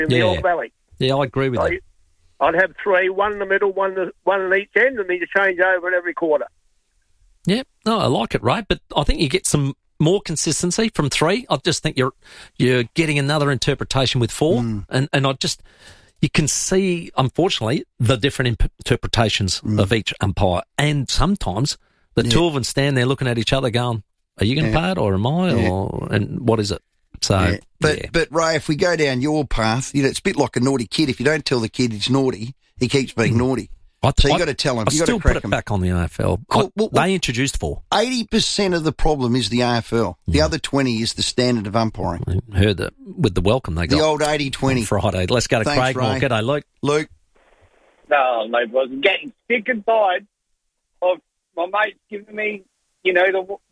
in the York Valley. Yeah, I agree with So that. I'd have three, one in the middle, one in each end, and then you change over at every quarter. Yeah, no, I like it, Ray, but I think you get some more consistency from three. I just think you're getting another interpretation with four, and I just you can see, unfortunately, the different interpretations of each umpire, and sometimes the two of them stand there looking at each other, going, "Are you going to pay it, or am I, and what is it?" So, but Ray, if we go down your path, it's a bit like a naughty kid. If you don't tell the kid he's naughty, he keeps being naughty. So you got to tell him. I still put it back on the AFL. Cool. They introduced four. 80% of the problem is the AFL. The other 20 is the standard of umpiring. I heard that with the welcome they got. The old 80-20. Friday. Let's go to Thanks, Craigmore. Ray. G'day, Luke. Luke. No, mate, I was getting sick and tired of my mates giving me, you know what.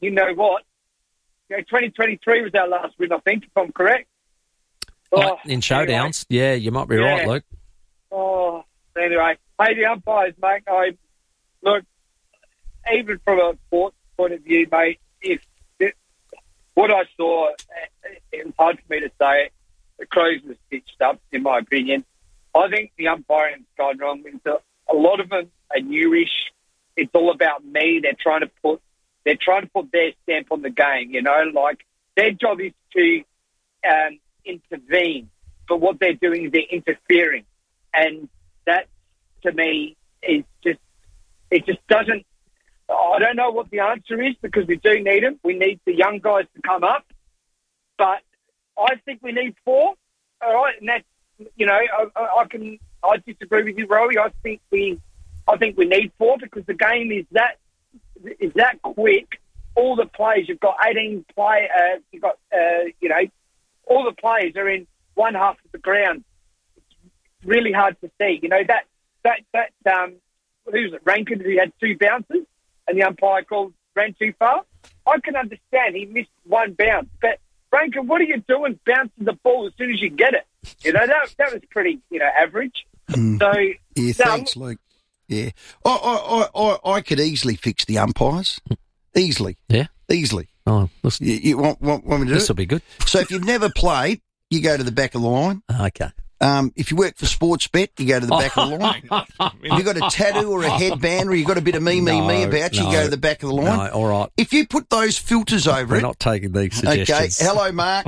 2023 was our last win, I think, if I'm correct. In showdowns, anyway. you might be right, Luke. Oh, anyway. Hey, the umpires, mate, look, even from a sports point of view, mate, what I saw, it was hard for me to say it. The Crows were stitched up, in my opinion. I think the umpiring's gone wrong. A lot of them are newish. It's all about me. They're trying to put their stamp on the game, like their job is to intervene, but what they're doing is they're interfering, and that to me is just doesn't. I don't know what the answer is, because we do need them. We need the young guys to come up, but I think we need four. All right, and that's I disagree with you, Rowie. I think we need four, because the game is that quick. All the players, you've got 18 players, all the players are in one half of the ground. It's really hard to see. Who was it, Rankin, who had two bounces and the umpire ran too far? I can understand he missed one bounce, but Rankin, what are you doing bouncing the ball as soon as you get it? That was pretty, average. So thanks, Luke. Yeah, I could easily fix the umpires. Easily. Yeah? Easily. Oh, you want me to do this it? will be good. So if you've never played, you go to the back of the line. Okay. If you work for Sportsbet, you go to the back of the line. If you've got a tattoo or a headband, or you've got a bit of me about you, go to the back of the line. No, all right. If you put those filters over We're not taking these suggestions. Okay. Hello, Mark.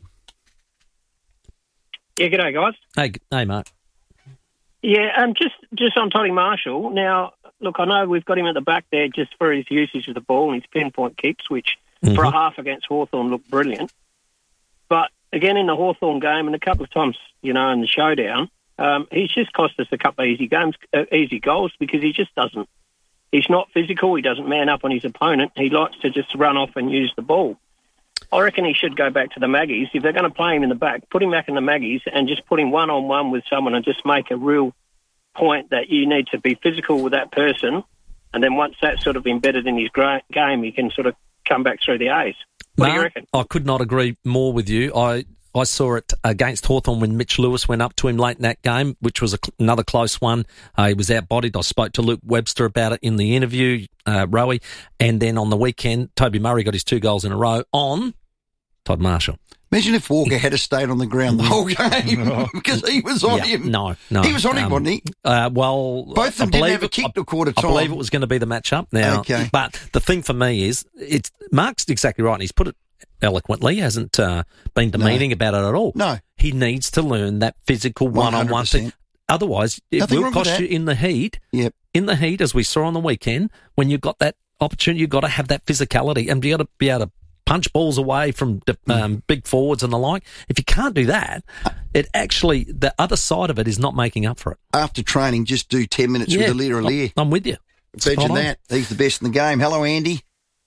Yeah, g'day, guys. Hey, Mark. Yeah, just on Toddy Marshall. Now, look, I know we've got him at the back there just for his usage of the ball and his pinpoint kicks, which for a half against Hawthorn looked brilliant. But again, in the Hawthorn game and a couple of times, in the showdown, he's just cost us a couple of easy goals, because he just doesn't. He's not physical. He doesn't man up on his opponent. He likes to just run off and use the ball. I reckon he should go back to the Maggies. If they're going to play him in the back, put him back in the Maggies and just put him one-on-one with someone and just make a real point that you need to be physical with that person. And then once that's sort of embedded in his game, he can sort of come back through the A's. What do you reckon? I could not agree more with you. I saw it against Hawthorn when Mitch Lewis went up to him late in that game, which was another close one. He was outbodied. I spoke to Luke Webster about it in the interview, Rowie. And then on the weekend, Toby Murray got his 2 goals in a row on Todd Marshall. Imagine if Walker had stayed on the ground the whole game, because he was on him. No. He was on him, wasn't he? Well, both of them didn't have a kick to quarter time. I believe it was going to be the match-up now. Okay. But the thing for me is, Mark's exactly right. He's put it eloquently, hasn't been demeaning about it at all. No. He needs to learn that physical one-on-one thing. Otherwise, it will cost you in the heat. Yep. In the heat, as we saw on the weekend, when you've got that opportunity, you've got to have that physicality and be able to punch balls away from big forwards and the like. If you can't do that, it actually, the other side of it is not making up for it. After training, just do 10 minutes with Aliir. I'm with you. Imagine that. He's the best in the game. Hello, Andy.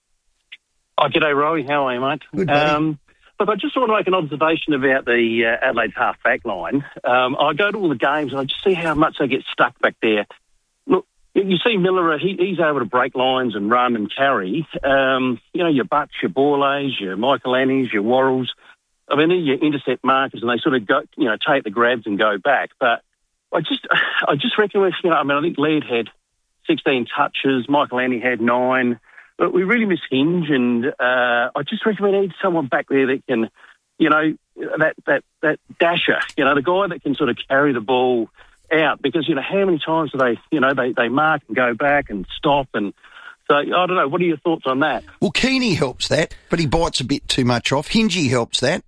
Oh, g'day, Rowie. How are you, mate? Good, buddy. Look, I just want to make an observation about the Adelaide's half-back line. I go to all the games and I just see how much they get stuck back there. Look, you see Miller, he's able to break lines and run and carry. Your Butts, your Borlays, your Michael Annies, your Worrells. I mean, they're your intercept markers and they sort of go, take the grabs and go back. But I just reckon, I think Laird had 16 touches, Michael Annie had 9. But we really miss Hinge, and I just reckon we need someone back there that can, that dasher, the guy that can sort of carry the ball out, because, how many times do they mark and go back and stop, and so I don't know. What are your thoughts on that? Well, Keeney helps that, but he bites a bit too much off. Hingy helps that.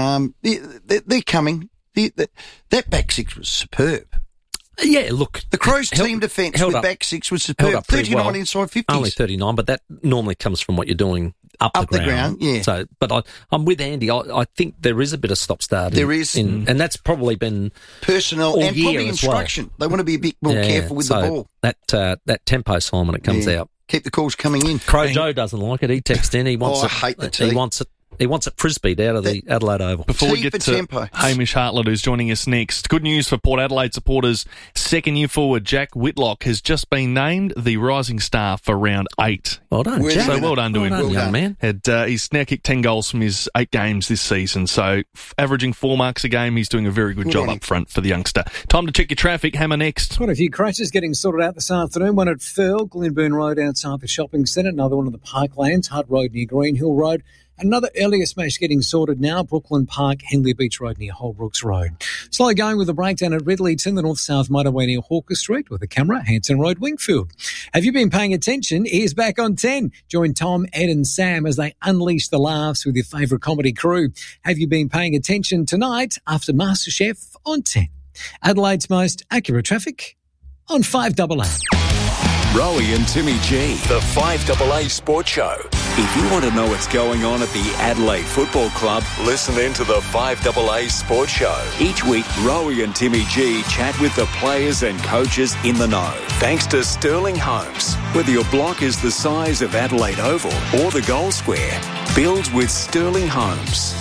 They're coming. That back six was superb. Yeah, look. The Crows' team defence with back six was superb. 39 inside 50s. Only 39, but that normally comes from what you're doing up the ground. Yeah. So, but I'm with Andy. I think there is a bit of stop-start. There is. And that's probably been personnel and probably instruction. Well. They want to be a bit more careful with the ball. That tempo sign when it comes out. Keep the calls coming in. Crow Joe doesn't like it. He texts in. He wants it. I hate the tee. He wants it frisbeed out of the Adelaide Oval. Before we get to Hamish Hartlett, who's joining us next, good news for Port Adelaide supporters. Second-year forward Jack Whitlock has just been named the Rising Star for round 8. Well done, Jack. So well done to him. Well done, young man. He's now kicked 10 goals from his 8 games this season, so averaging 4 marks a game. He's doing a very good job up front for the youngster. Time to check your traffic. Hammer next. Quite a few crashes getting sorted out this afternoon. One at Firle, Glenburn Road outside the shopping centre. Another one on the Parklands, Hutt Road near Green Hill Road. Another earlier smash getting sorted now, Brooklyn Park, Henley Beach Road near Holbrooks Road. Slow going with a breakdown at Ridleyton, the north-south motorway near Hawker Street with a camera, Hanson Road, Wingfield. Have you been paying attention? Here's Back on 10. Join Tom, Ed and Sam as they unleash the laughs with your favourite comedy crew. Have you been paying attention tonight after MasterChef on 10? Adelaide's most accurate traffic on 5AA. Rowie and Timmy G, the 5AA Sports Show. If you want to know what's going on at the Adelaide Football Club, listen in to the 5AA Sports Show. Each week, Rowie and Timmy G chat with the players and coaches in the know. Thanks to Sterling Homes. Whether your block is the size of Adelaide Oval or the goal square, build with Sterling Homes.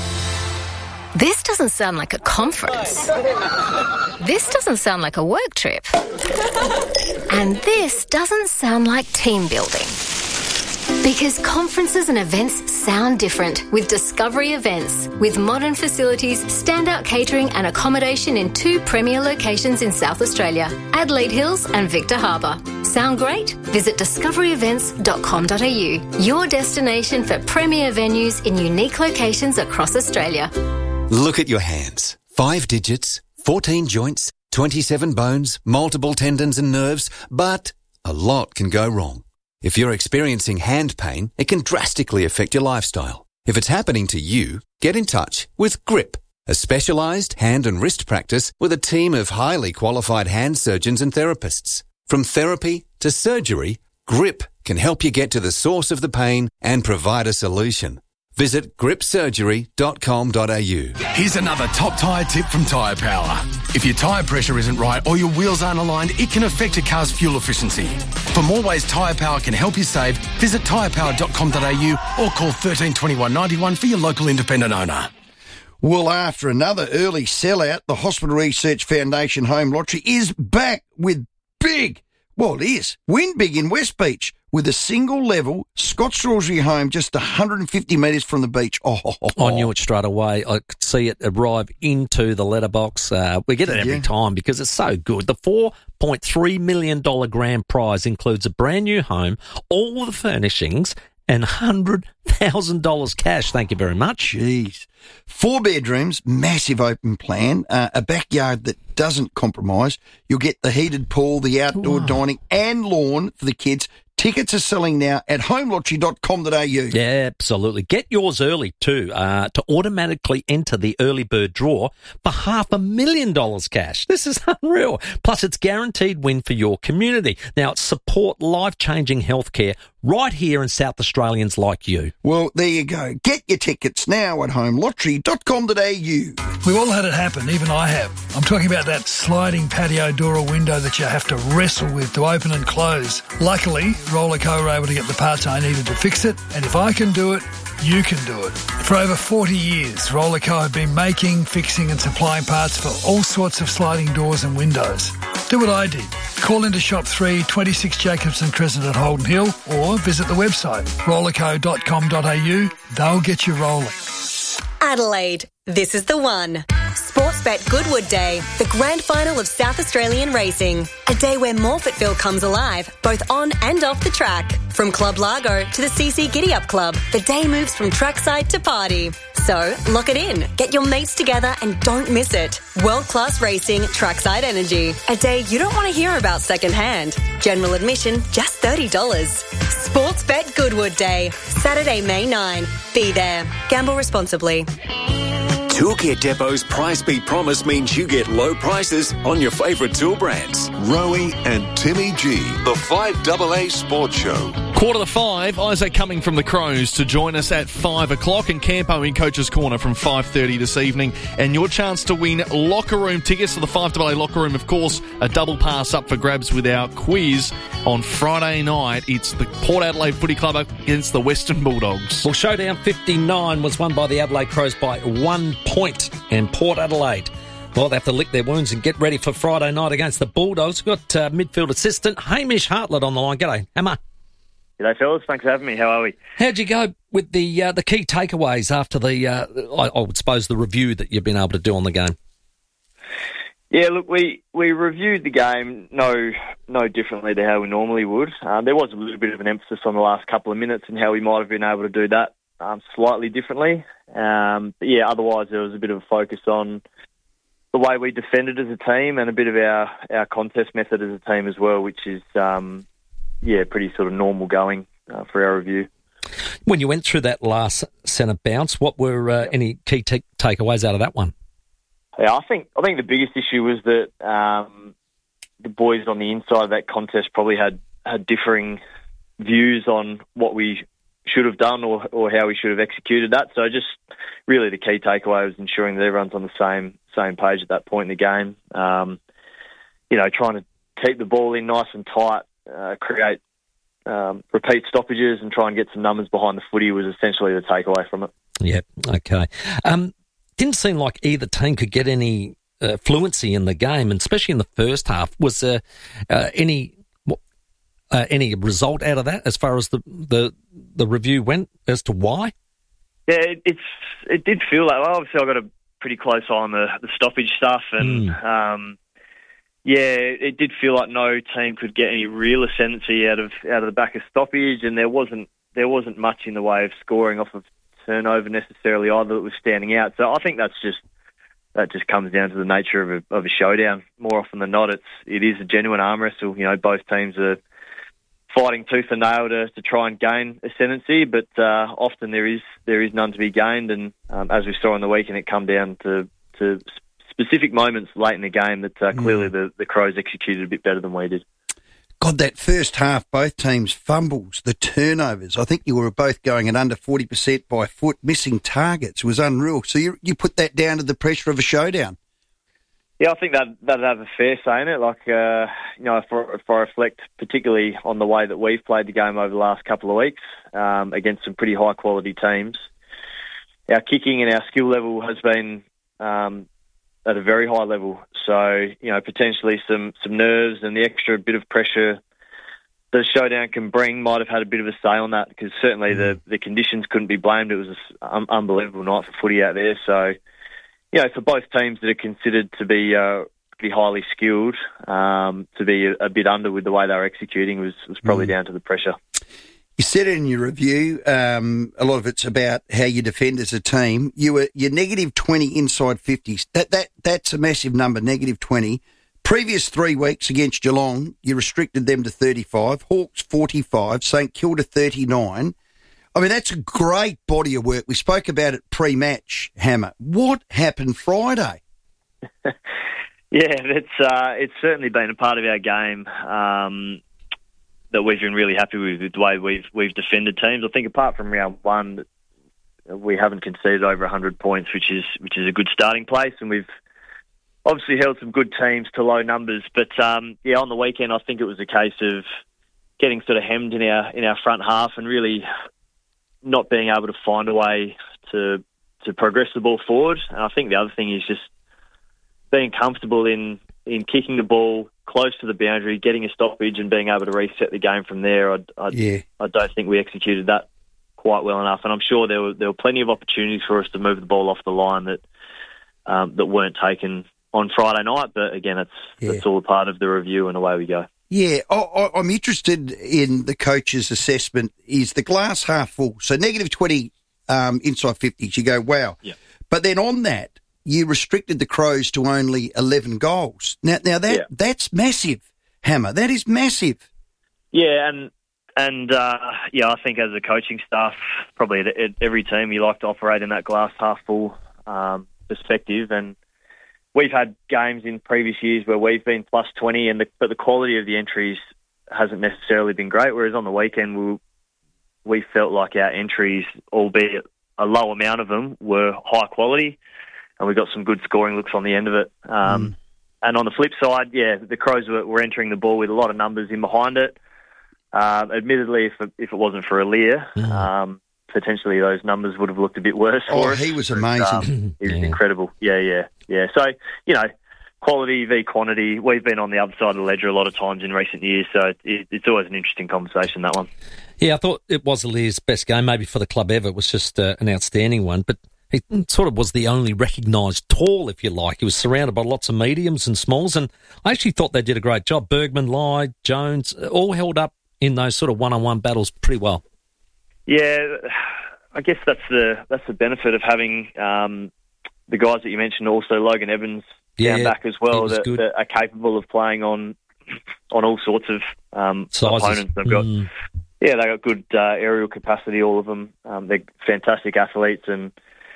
This doesn't sound like a conference. This doesn't sound like a work trip. And this doesn't sound like team building. Because conferences and events sound different with Discovery Events. With modern facilities, standout catering and accommodation in 2 premier locations in South Australia, Adelaide Hills and Victor Harbour. Sound great? Visit discoveryevents.com.au, your destination for premier venues in unique locations across Australia. Look at your hands. 5 digits, 14 joints, 27 bones, multiple tendons and nerves, but a lot can go wrong. If you're experiencing hand pain, it can drastically affect your lifestyle. If it's happening to you, get in touch with GRIP, a specialised hand and wrist practice with a team of highly qualified hand surgeons and therapists. From therapy to surgery, GRIP can help you get to the source of the pain and provide a solution. Visit gripsurgery.com.au. Here's another top tyre tip from Tyre Power. If your tyre pressure isn't right or your wheels aren't aligned, it can affect your car's fuel efficiency. For more ways Tyre Power can help you save, visit tyrepower.com.au or call 13 21 91 for your local independent owner. Well, after another early sellout, the Hospital Research Foundation Home Lottery is back with big, well, it is, win big in West Beach. With a single level Scott Strawberry home just 150 metres from the beach. I knew it straight away. I could see it arrive into the letterbox. We get it every time because it's so good. The $4.3 million grand prize includes a brand new home, all the furnishings, and $100,000 cash. Thank you very much. Jeez. 4 bedrooms, massive open plan, a backyard that doesn't compromise. You'll get the heated pool, the outdoor dining and lawn for the kids. Tickets are selling now at homelottery.com.au. Yeah, absolutely. Get yours early too, to automatically enter the early bird draw for $500,000 cash. This is unreal. Plus, it's guaranteed win for your community. Now, support life-changing healthcare right here in South Australians like you. Well, there you go. Get your tickets now at homelottery.com.au. We've all had it happen, even I have. I'm talking about that sliding patio door or window that you have to wrestle with to open and close. Luckily, Rollerco were able to get the parts I needed to fix it, and if I can do it, you can do it. For over 40 years, Rollerco have been making, fixing and supplying parts for all sorts of sliding doors and windows. Do what I did. Call into Shop 3, 26 Jacobson Crescent at Holden Hill, or visit the website, rollerco.com.au. They'll get you rolling. Adelaide, this is the one. Sportsbet Goodwood Day, the grand final of South Australian racing. A day where Morfettville comes alive, both on and off the track. From Club Largo to the CC Giddy Up Club, the day moves from trackside to party. So, lock it in, get your mates together and don't miss it. World-class racing, trackside energy. A day you don't want to hear about secondhand. General admission, just $30. Sportsbet Goodwood Day, Saturday, May 9. Be there. Gamble responsibly. Toolkit Depot's Price Beat Promise means you get low prices on your favourite tool brands. Rowie and Timmy G, the 5AA Sports Show. 4:45, Isaac coming from the Crows to join us at 5 o'clock, and Campo in Coach's Corner from 5:30 this evening. And your chance to win locker room tickets to the 5AA locker room, of course, a double pass up for grabs with our quiz on Friday night. It's the Port Adelaide Footy Club against the Western Bulldogs. Well, Showdown 59 was won by the Adelaide Crows by 1 point, and Port Adelaide, well, they have to lick their wounds and get ready for Friday night against the Bulldogs. We've got midfield assistant Hamish Hartlett on the line. G'day, Hammer. G'day, fellas. Thanks for having me. How are we? How'd you go with the key takeaways after the, I would suppose, the review that you've been able to do on the game? Yeah, look, we reviewed the game no differently to how we normally would. There was a little bit of an emphasis on the last couple of minutes and how we might have been able to do that slightly differently. But yeah, otherwise there was a bit of a focus on the way we defended as a team and a bit of our contest method as a team as well, which is, pretty sort of normal going for our review. When you went through that last centre bounce, what were any key takeaways out of that one? Yeah, I think the biggest issue was that the boys on the inside of that contest probably had differing views on what we should have done or how we should have executed that. So just really the key takeaway was ensuring that everyone's on the same page at that point in the game. Trying to keep the ball in nice and tight, create repeat stoppages and try and get some numbers behind the footy was essentially the takeaway from it. Yeah, okay. Didn't seem like either team could get any fluency in the game, and especially in the first half. Was there any result out of that as far as the review went as to why? Yeah, it did feel that way. Obviously, I got a pretty close eye on the stoppage stuff, and it did feel like no team could get any real ascendancy out of the back of stoppage, and there wasn't much in the way of scoring off of turnover necessarily either that was standing out. So I think that just comes down to the nature of a showdown. More often than not, it is a genuine arm wrestle. Both teams are fighting tooth and nail to try and gain ascendancy, but often there is none to be gained. And as we saw on the weekend, it come down to specific moments late in the game that clearly the Crows executed a bit better than we did. God, that first half, both teams' fumbles, the turnovers. I think you were both going at under 40% by foot, missing targets. It was unreal. So you put that down to the pressure of a showdown. Yeah, I think that'd have a fair say in it. Like, if I reflect particularly on the way that we've played the game over the last couple of weeks against some pretty high-quality teams, our kicking and our skill level has been at a very high level. So, potentially some nerves and the extra bit of pressure the showdown can bring might have had a bit of a say on that, because certainly the conditions couldn't be blamed. It was an unbelievable night for footy out there. So, for both teams that are considered to be pretty highly skilled, to be a bit under with the way they were executing was probably down to the pressure. You said it in your review, a lot of it's about how you defend as a team. You're negative 20 inside 50s. That's a massive number, negative 20. Previous 3 weeks against Geelong, you restricted them to 35, Hawks 45, St Kilda 39. I mean, that's a great body of work. We spoke about it pre-match, Hammer. What happened Friday? It's certainly been a part of our game that we've been really happy with the way we've defended teams. I think apart from round one, we haven't conceded over 100 points, which is a good starting place, and we've obviously held some good teams to low numbers. But on the weekend, I think it was a case of getting sort of hemmed in our front half and really not being able to find a way to progress the ball forward. And I think the other thing is just being comfortable in kicking the ball close to the boundary, getting a stoppage and being able to reset the game from there. I don't think we executed that quite well enough. And I'm sure there were plenty of opportunities for us to move the ball off the line that that weren't taken on Friday night. But again, it's all a part of the review, and away we go. Yeah, I'm interested in the coach's assessment. Is the glass half full? So negative 20 inside 50s, you go, wow. Yeah. But then on that, you restricted the Crows to only 11 goals. Now that's massive, Hammer. That is massive. Yeah, and I think as a coaching staff, probably at every team, you like to operate in that glass half full perspective. And we've had games in previous years where we've been plus 20, but the quality of the entries hasn't necessarily been great. Whereas on the weekend, we felt like our entries, albeit a low amount of them, were high quality, and we got some good scoring looks on the end of it. And on the flip side, the Crows were entering the ball with a lot of numbers in behind it. Admittedly, if it wasn't for Aaliyah, potentially those numbers would have looked a bit worse for us. He was amazing. He was incredible. Yeah. So, quality v quantity. We've been on the other side of the ledger a lot of times in recent years, so it's always an interesting conversation, that one. Yeah, I thought it was Aaliyah's best game, maybe for the club ever. It was just an outstanding one, but he sort of was the only recognised tall, if you like. He was surrounded by lots of mediums and smalls, and I actually thought they did a great job. Bergman, Lyde, Jones, all held up in those sort of one-on-one battles pretty well. Yeah, I guess that's the benefit of having the guys that you mentioned, also Logan Evans down back as well, that are capable of playing on all sorts of opponents. They've got they got good aerial capacity, all of them. They're fantastic athletes, and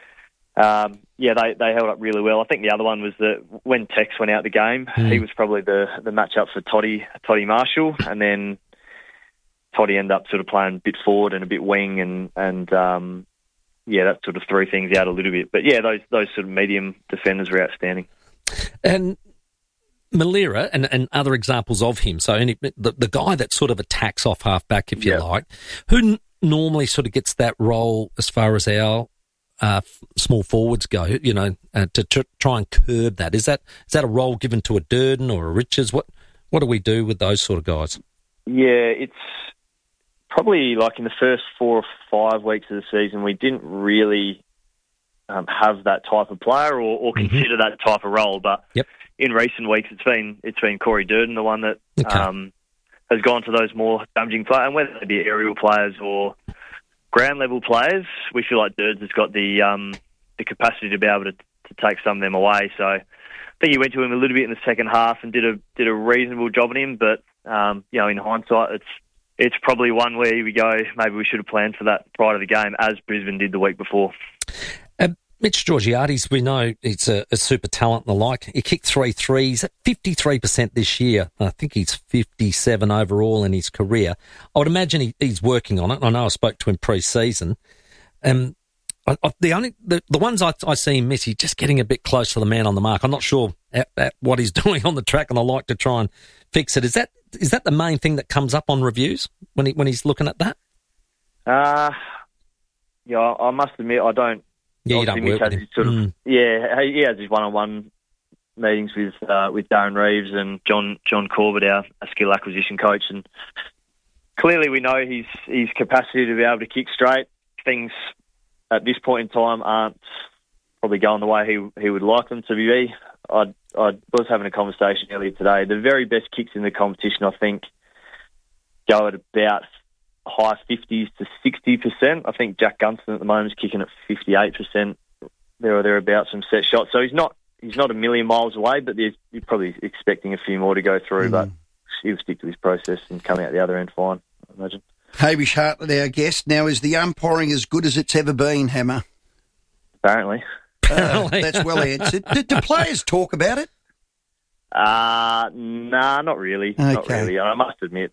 they held up really well. I think the other one was that when Tex went out the game, he was probably the matchup for Toddy Marshall, and then Toddy ended up sort of playing a bit forward and a bit wing, and that sort of threw things out a little bit. But those sort of medium defenders were outstanding. And Malira and other examples of him. So the guy that sort of attacks off half back, if you like, who normally sort of gets that role as far as our small forwards go, to try and curb that. Is that a role given to a Durden or a Richards? What do we do with those sort of guys? Yeah, it's probably like in the first 4 or 5 weeks of the season, we didn't really have that type of player or consider that type of role. But in recent weeks, it's been Corey Durden, the one that has gone to those more damaging players, and whether they be aerial players or ground level players, we feel like Durden has got the capacity to be able to take some of them away. So I think he went to him a little bit in the second half and did a reasonable job on him. But in hindsight, it's probably one where we go, maybe we should have planned for that prior to the game, as Brisbane did the week before. Mitch Georgiades, we know he's a super talent and the like. He kicked 3 threes at 53% this year. I think he's 57 overall in his career. I would imagine he's working on it. I know I spoke to him pre-season. The ones I see him miss, he's just getting a bit close to the man on the mark. I'm not sure at what he's doing on the track, and I like to try and fix it. Is that the main thing that comes up on reviews when he's looking at that? I must admit I don't. Yeah, you don't work with him. He has his one-on-one meetings with Darren Reeves and John Corbett, our skill acquisition coach, and clearly we know his capacity to be able to kick straight. Things at this point in time aren't probably going the way he would like them to be. I was having a conversation earlier today. The very best kicks in the competition, I think, go at about high 50s to 60%. I think Jack Gunston at the moment is kicking at 58% there or thereabouts from set shots. So he's not a million miles away, but you're probably expecting a few more to go through. But he'll stick to his process and come out the other end fine, I imagine. Hamish Hartlett, our guest. Now, is the umpiring as good as it's ever been, Hammer? Apparently. That's well answered. Do players talk about it? Nah, not really. Okay. Not really. I must admit,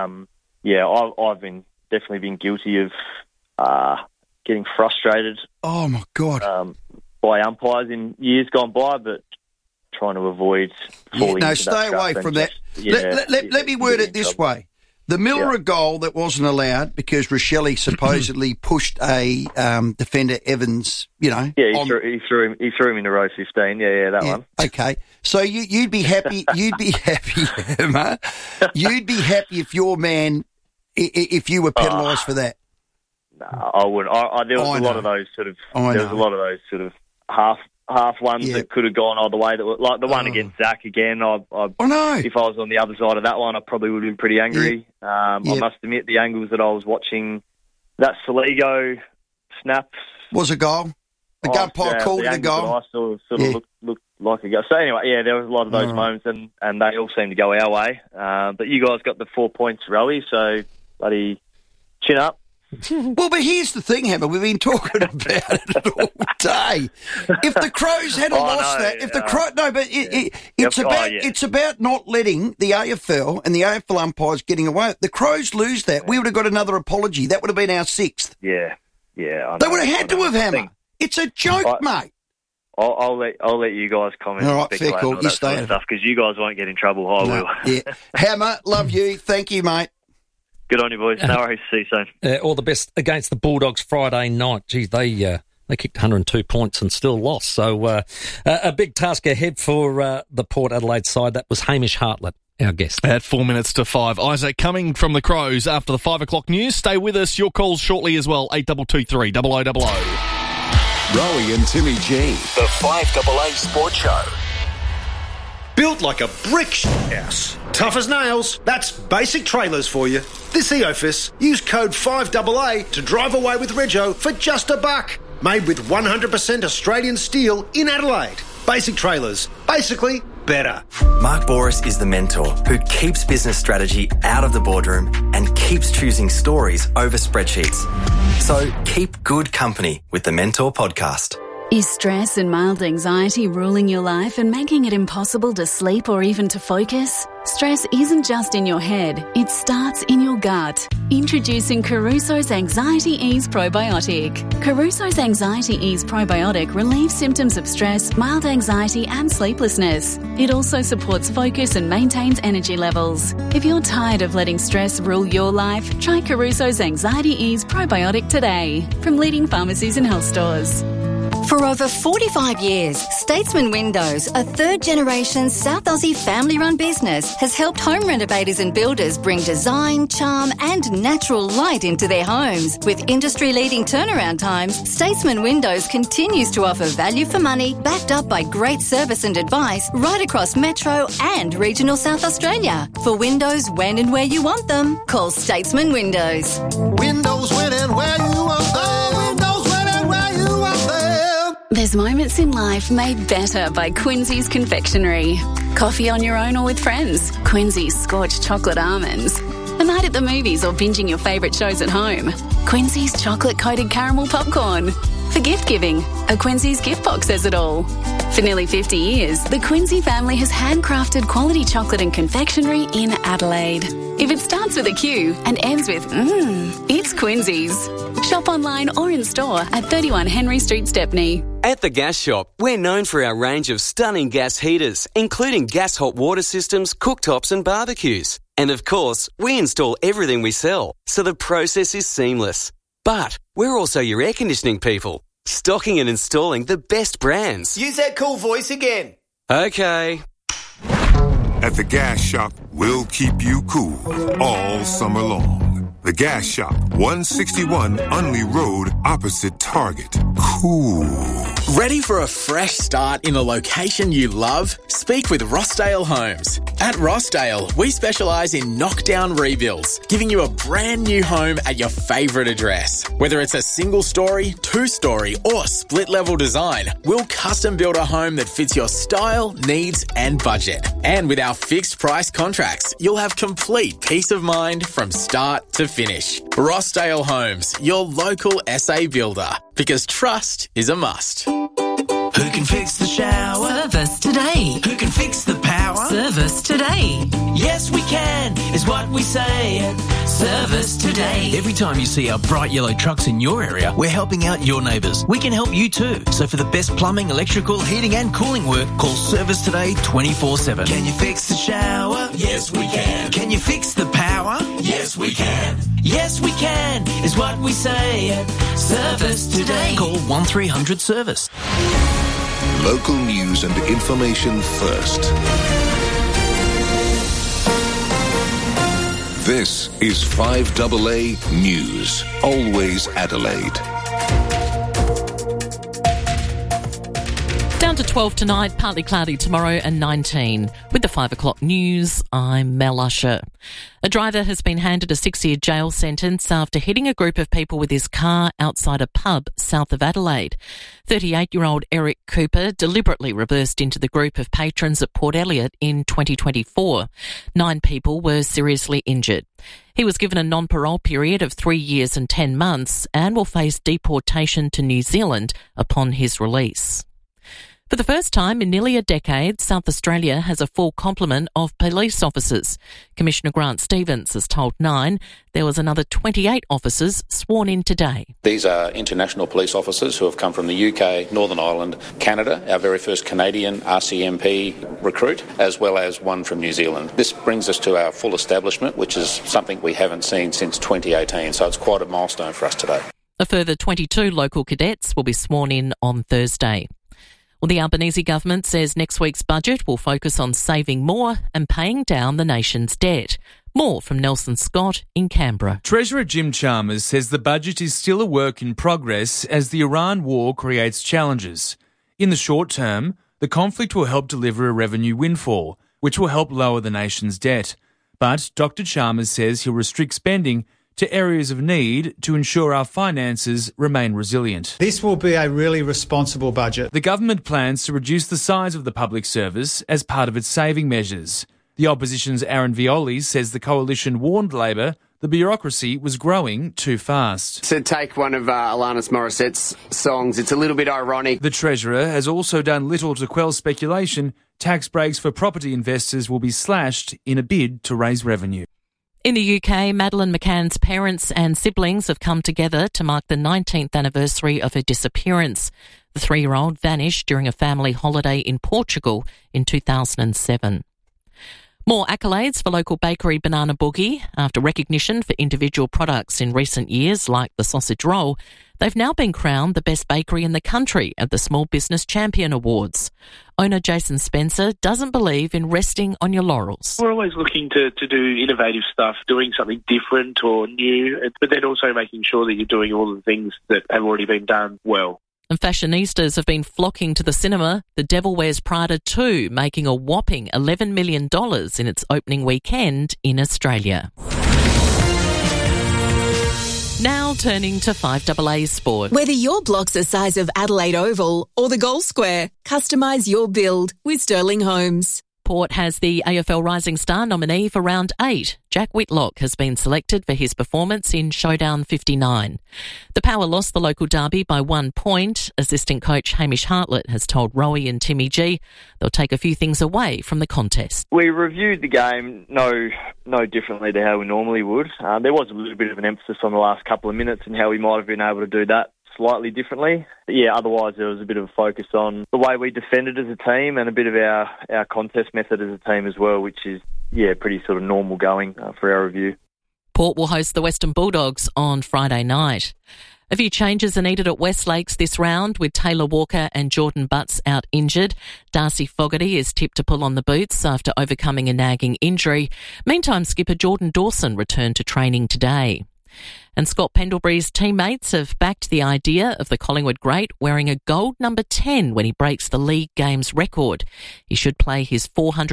I've definitely been guilty of getting frustrated. Oh my God! By umpires in years gone by, but trying to avoid falling. into stay that away from that. Let me word it this way: the Miller goal that wasn't allowed because Rochelle supposedly pushed a defender, Evans. He threw him into row 15. That one. Okay, so you'd be happy. You'd be happy, Emma. You'd be happy if your man. If you were penalised for that? No, I wouldn't. There was a lot of those sort of. There was a lot of those sort of half ones that could have gone either way. That were, like the one against Zach again. I know. If I was on the other side of that one, I probably would have been pretty angry. I must admit, the angles that I was watching, that Soligo snaps was a goal. The umpire called it a goal. I sort of looked like a goal. So anyway, there was a lot of those moments, and they all seemed to go our way. But you guys got the 4 points, Rowie, so bloody chin up. Well, but here's the thing, Hammer. We've been talking about it all day. If the Crows had lost that, it's about not letting the AFL and the AFL umpires getting away. The Crows lose that, we would have got another apology. That would have been our 6th. Yeah. I know, they would have had to have, Hammer. It's a joke, mate. I'll let you guys comment. All right, fair call. You stay on stuff because you guys won't get in trouble. I will. Yeah, Hammer, love you. Thank you, mate. Good on you, boys. No worries. See you soon. All the best against the Bulldogs Friday night. Geez, they kicked 102 points and still lost. So a big task ahead for the Port Adelaide side. That was Hamish Hartlett, our guest. At 4 minutes to 5. Isaac coming from the Crows after the 5 o'clock news. Stay with us. Your calls shortly as well. 8223 0000. Rowie and Timmy G, the 5AA Sports Show. Built like a brick house. Tough as nails. That's Basic Trailers for you. This EOFIS, use code 5AA to drive away with Rego for just $1. Made with 100% Australian steel in Adelaide. Basic Trailers. Basically better. Mark Bouris is the mentor who keeps business strategy out of the boardroom and keeps choosing stories over spreadsheets. So keep good company with the Mentor podcast. Is stress and mild anxiety ruling your life and making it impossible to sleep or even to focus? Stress isn't just in your head, it starts in your gut. Introducing Caruso's Anxiety Ease Probiotic. Caruso's Anxiety Ease Probiotic relieves symptoms of stress, mild anxiety and sleeplessness. It also supports focus and maintains energy levels. If you're tired of letting stress rule your life, try Caruso's Anxiety Ease Probiotic today from leading pharmacies and health stores. For over 45 years, Statesman Windows, a third-generation South Aussie family-run business, has helped home renovators and builders bring design, charm and natural light into their homes. With industry-leading turnaround times, Statesman Windows continues to offer value for money, backed up by great service and advice right across Metro and regional South Australia. For windows when and where you want them, call Statesman Windows. Windows when and where you want them. There's moments in life made better by Quincy's Confectionery. Coffee on your own or with friends. Quincy's Scorched Chocolate Almonds. A night at the movies or binging your favourite shows at home. Quincy's Chocolate-Coated Caramel Popcorn. For gift giving, a Quincy's gift box says it all. For nearly 50 years, the Quincy family has handcrafted quality chocolate and confectionery in Adelaide. If it starts with a Q and ends with it's Quincy's. Shop online or in store at 31 Henry Street, Stepney. At The Gas Shop, we're known for our range of stunning gas heaters, including gas hot water systems, cooktops and barbecues. And of course, we install everything we sell, so the process is seamless. But we're also your air conditioning people, stocking and installing the best brands. Use that cool voice again. Okay. At The Gas Shop, we'll keep you cool all summer long. The Gas Shop, 161 Unley Road, opposite Target. Cool. Ready for a fresh start in a location you love? Speak with Rossdale Homes. At Rossdale, we specialise in knockdown rebuilds, giving you a brand new home at your favourite address. Whether it's a single story, 2-story or split level design, we'll custom build a home that fits your style, needs and budget. And with our fixed price contracts, you'll have complete peace of mind from start to finish. Rossdale Homes, your local SA builder, because trust is a must. Who can fix the shower? Service today. Who can fix the power? Service today. Yes, we can, is what we say at Service Today. Every time you see our bright yellow trucks in your area, we're helping out your neighbours. We can help you too. So for the best plumbing, electrical, heating and cooling work, call Service Today 24/7. Can you fix the shower? Yes, we can. Can you fix the power? Yes, we can. Yes, we can, is what we say at Service Today. Call 1300 Service. Local news and information first. This is 5AA News. Always Adelaide. Down to 12 tonight, partly cloudy tomorrow and 19. With the 5 o'clock news, I'm Mel Usher. A driver has been handed a 6-year jail sentence after hitting a group of people with his car outside a pub south of Adelaide. 38-year-old Eric Cooper deliberately reversed into the group of patrons at Port Elliot in 2024. 9 people were seriously injured. He was given a non-parole period of 3 years and 10 months and will face deportation to New Zealand upon his release. For the first time in nearly a decade, South Australia has a full complement of police officers. Commissioner Grant Stevens has told Nine there was another 28 officers sworn in today. These are international police officers who have come from the UK, Northern Ireland, Canada, our very first Canadian RCMP recruit, as well as one from New Zealand. This brings us to our full establishment, which is something we haven't seen since 2018, so it's quite a milestone for us today. A further 22 local cadets will be sworn in on Thursday. Well, the Albanese government says next week's budget will focus on saving more and paying down the nation's debt. More from Nelson Scott in Canberra. Treasurer Jim Chalmers says the budget is still a work in progress as the Iran war creates challenges. In the short term, the conflict will help deliver a revenue windfall, which will help lower the nation's debt. But Dr. Chalmers says he'll restrict spending to areas of need to ensure our finances remain resilient. This will be a really responsible budget. The government plans to reduce the size of the public service as part of its saving measures. The opposition's Aaron Violi says the coalition warned Labor the bureaucracy was growing too fast. To take one of Alanis Morissette's songs, it's a little bit ironic. The Treasurer has also done little to quell speculation. Tax breaks for property investors will be slashed in a bid to raise revenue. In the UK, Madeleine McCann's parents and siblings have come together to mark the 19th anniversary of her disappearance. The 3-year-old vanished during a family holiday in Portugal in 2007. More accolades for local bakery Banana Boogie. After recognition for individual products in recent years, like the sausage roll, they've now been crowned the best bakery in the country at the Small Business Champion Awards. Owner Jason Spencer doesn't believe in resting on your laurels. We're always looking to do innovative stuff, doing something different or new, but then also making sure that you're doing all the things that have already been done well. And fashionistas have been flocking to the cinema. The Devil Wears Prada 2 making a whopping $11 million in its opening weekend in Australia. Now turning to 5AA Sport. Whether your block's the size of Adelaide Oval or the Gold Square, customise your build with Sterling Homes. Port has the AFL Rising Star nominee for Round 8. Jack Whitlock has been selected for his performance in Showdown 59. The Power lost the local derby by 1 point. Assistant coach Hamish Hartlett has told Rowie and Timmy G they'll take a few things away from the contest. We reviewed the game no differently to how we normally would. There was a little bit of an emphasis on the last couple of minutes and how we might have been able to do that slightly differently. But yeah, otherwise there was a bit of a focus on the way we defended as a team and a bit of our contest method as a team as well, which is, pretty sort of normal going for our review. Port will host the Western Bulldogs on Friday night. A few changes are needed at West Lakes this round, with Taylor Walker and Jordan Butts out injured. Darcy Fogarty is tipped to pull on the boots after overcoming a nagging injury. Meantime, skipper Jordan Dawson returned to training today. And Scott Pendlebury's teammates have backed the idea of the Collingwood great wearing a gold number 10 when he breaks the league games record. He should play his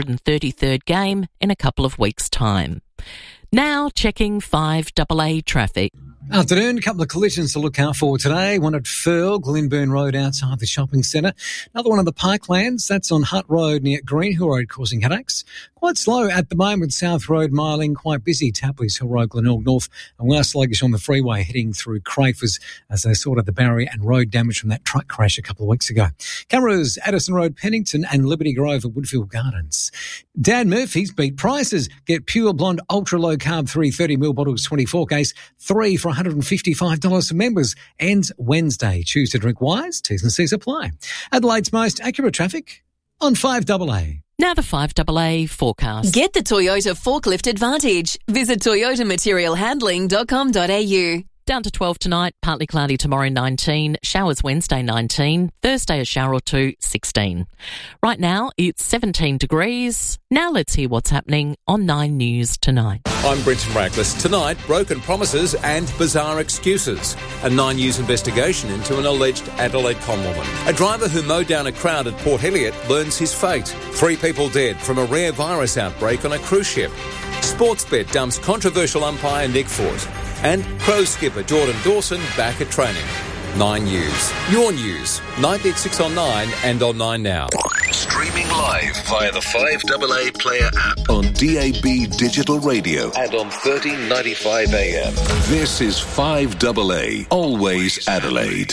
433rd game in a couple of weeks' time. Now checking 5AA traffic. Afternoon, a couple of collisions to look out for today. One at Firle, Glenburn Road outside the shopping centre. Another one on the Parklands, that's on Hutt Road near Greenhill Road, causing headaches. Quite slow at the moment, South Road, Marling, quite busy. Tapley's Hill Road, Glenelg North, and we are sluggish on the freeway heading through Crafers as they sorted the barrier and road damage from that truck crash a couple of weeks ago. Cameras, Addison Road, Pennington, and Liberty Grove at Woodfield Gardens. Dan Murphy's beat prices. Get Pure Blonde Ultra Low Carb 330ml bottles 24 case, 3 for $155 for members. Ends Wednesday. Choose to drink wise. T's and C's apply. Adelaide's most accurate traffic on 5AA. Now the 5AA forecast. Get the Toyota Forklift Advantage. Visit toyotamaterialhandling.com.au. Down to 12 tonight, partly cloudy tomorrow, 19. Showers Wednesday, 19. Thursday, a shower or two, 16. Right now, it's 17 degrees. Now let's hear what's happening on 9 News tonight. I'm Brenton Raglis. Tonight, broken promises and bizarre excuses. A 9 News investigation into an alleged Adelaide conwoman. A driver who mowed down a crowd at Port Elliot learns his fate. 3 people dead from a rare virus outbreak on a cruise ship. Sportsbet dumps controversial umpire Nick Foote. And Crows skipper Jordan Dawson back at training. 9 News. Your news. 986 on 9 and on 9 Now. Streaming live via the 5AA Player app on DAB Digital Radio and on 1395 AM. This is 5AA, always Adelaide.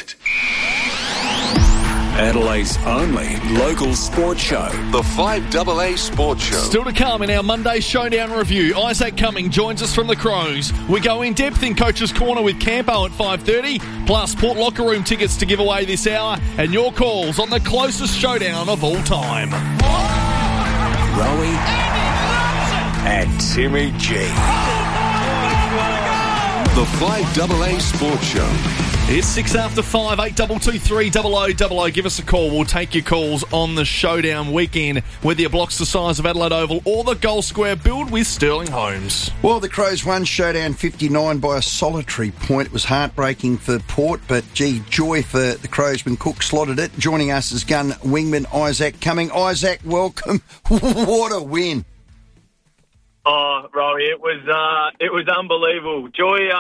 Adelaide's only local sports show, the 5AA Sports Show. Still to come in our Monday Showdown review, Isaac Cumming joins us from the Crows. We go in depth in Coach's Corner with Campo at 5:30, plus Port Locker Room tickets to give away this hour, and your calls on the closest showdown of all time. Rowie and Timmy G. The 5AA Sports Show. It's 6 after 5, 8223 0000. Give us a call. We'll take your calls on the Showdown weekend, whether your block's the size of Adelaide Oval or the goal square. Build with Sterling Homes. Well, the Crows won Showdown 59 by a solitary point. It was heartbreaking for Port, but gee, joy for the Crows when Cook slotted it. Joining us is gun wingman Isaac Cumming. Isaac, welcome. What a win. Oh, Rowie, it was unbelievable.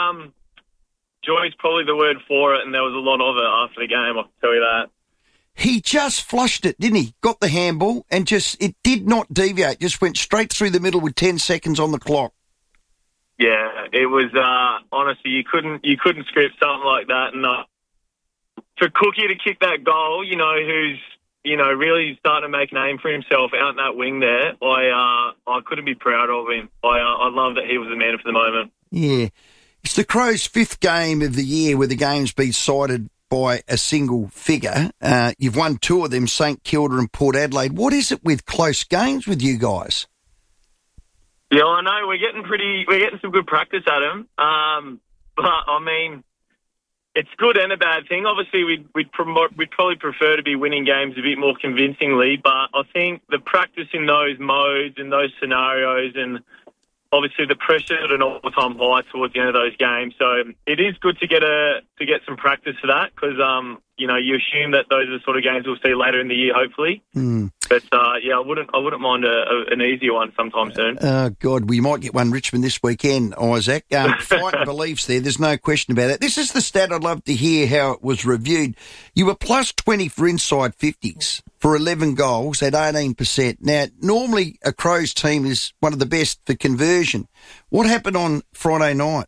Joy's probably the word for it, and there was a lot of it after the game, I can tell you that. He just flushed it, didn't he? Got the handball and it did not deviate, just went straight through the middle with 10 seconds on the clock. Yeah, it was, honestly, you couldn't script something like that. And for Cookie to kick that goal, who's, really starting to make a name for himself out in that wing there, I couldn't be proud of him. I love that he was the man for the moment. Yeah. It's the Crows' 5th game of the year where the game's been cited by a single figure. You've won 2 of them, St Kilda and Port Adelaide. What is it with close games with you guys? Yeah, I know we're getting some good practice at them. But I mean, it's good and a bad thing. Obviously, we'd probably prefer to be winning games a bit more convincingly. But I think the practice in those modes and those scenarios, and obviously the pressure at an all-time high towards the end of those games. So it is good to get some practice for that because, you assume that those are the sort of games we'll see later in the year, hopefully. Mm. But, I wouldn't mind an easier one sometime soon. God, we might get one Richmond this weekend, Isaac. Fight and beliefs there's no question about it. This is the stat I'd love to hear how it was reviewed. You were plus 20 for inside 50s for 11 goals at 18%. Now, normally a Crows team is one of the best for conversion. What happened on Friday night?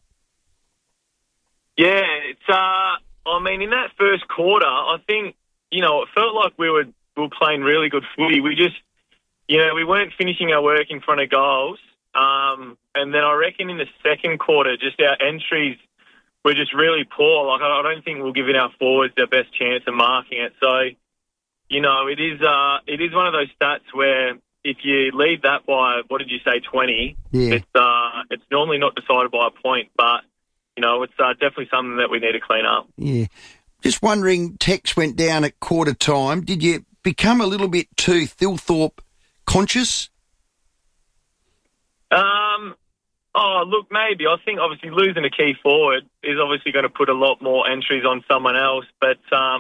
Yeah, it's, in that first quarter, I think, it felt like we were playing really good footy. We just, we weren't finishing our work in front of goals. And then I reckon in the second quarter, just our entries were just really poor. Like, I don't think we're giving our forwards their best chance of marking it. So, it is one of those stats where if you lead that by, 20? Yeah. It's normally not decided by a point, but, it's definitely something that we need to clean up. Yeah. Just wondering, Tex went down at quarter time. Did you become a little bit too Thilthorpe conscious? Look, maybe. I think obviously losing a key forward is obviously going to put a lot more entries on someone else. But,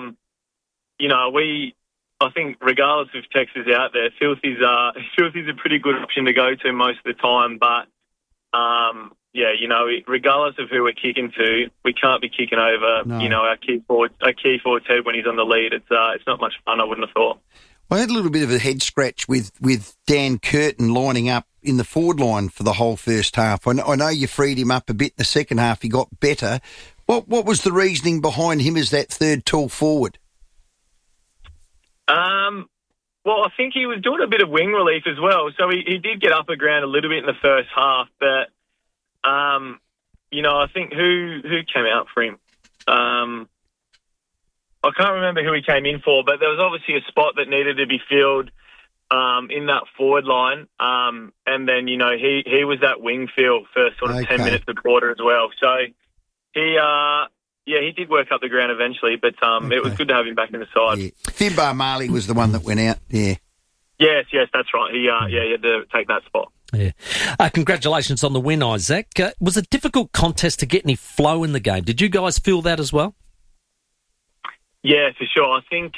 I think regardless if Tex is out there, Filthy's a pretty good option to go to most of the time. But, regardless of who we're kicking to, we can't be kicking over, our key forward's head when he's on the lead. It's not much fun, I wouldn't have thought. I had a little bit of a head scratch with Dan Curtin lining up in the forward line for the whole first half. I know you freed him up a bit in the second half. He got better. What was the reasoning behind him as that third tall forward? Well, I think he was doing a bit of wing relief as well. So he did get up the ground a little bit in the first half. But, I think who came out for him? I can't remember who he came in for, but there was obviously a spot that needed to be filled in that forward line. And then, he was that wing fill for sort of 10 minutes a quarter as well. So, He did work up the ground eventually, but it was good to have him back in the side. Yeah. Finbar Marley was the one that went out, yeah. Yes, that's right. He had to take that spot. Yeah. Congratulations on the win, Isaac. Was it a difficult contest to get any flow in the game? Did you guys feel that as well? Yeah, for sure. I think,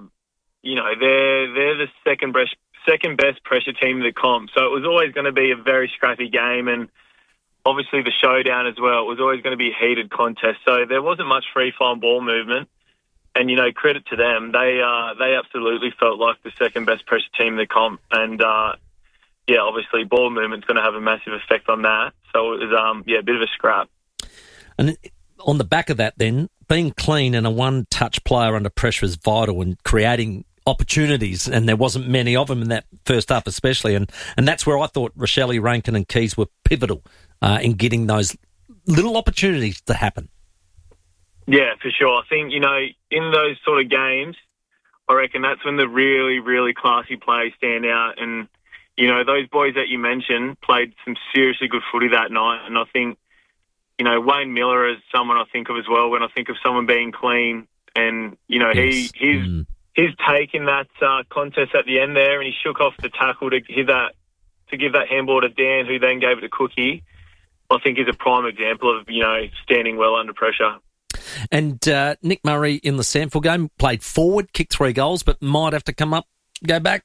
they're the second best pressure team in the comp, so it was always going to be a very scrappy game, and obviously the showdown as well. It was always going to be a heated contest, so there wasn't much free-flowing ball movement. And, credit to them. They absolutely felt like the second best pressure team in the comp. And, obviously ball movement's going to have a massive effect on that. So it was, a bit of a scrap. And on the back of that then, being clean and a one-touch player under pressure is vital in creating opportunities, and there wasn't many of them in that first half especially. And that's where I thought Rochelle, Rankin and Keys were pivotal in getting those little opportunities to happen. Yeah, for sure. I think, in those sort of games, I reckon that's when the really, really classy players stand out. And, those boys that you mentioned played some seriously good footy that night. And I think, Wayne Miller is someone I think of as well when I think of someone being clean. And, he's taken that contest at the end there, and he shook off the tackle to give that handball to Dan, who then gave it to Cookie. I think is a prime example of, standing well under pressure. And Nick Murray in the Sandford game played forward, kicked 3 goals, but might have to come up, go back.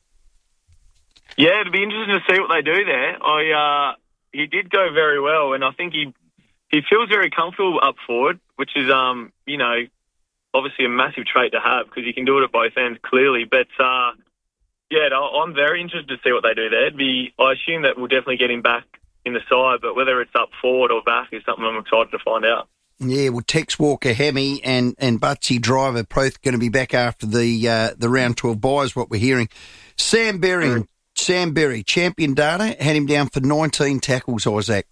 Yeah, it'll be interesting to see what they do there. He did go very well, and I think he feels very comfortable up forward, which is, obviously a massive trait to have because he can do it at both ends clearly. But, I'm very interested to see what they do there. I assume that we'll definitely get him back in the side, but whether it's up forward or back is something I'm excited to find out. Yeah, well, Tex Walker, Hemi and Butsy Driver both going to be back after the round 12 bye is what we're hearing. Sam Berry, champion data, had him down for 19 tackles, Isaac.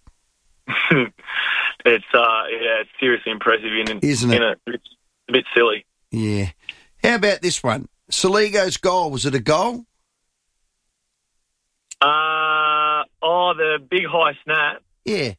It's seriously impressive, isn't it? It's a bit silly. Yeah. How about this one? Saligo's goal, was it a goal? The big high snap. Yeah.